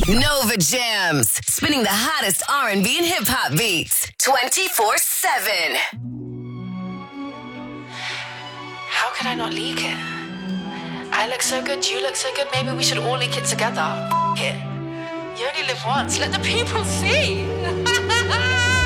Nova Jams, spinning the hottest R&B and hip-hop beats 24/7. How could I not leak it? I look so good, you look so good, maybe we should all leak it together. F it. You only live once, let the people see.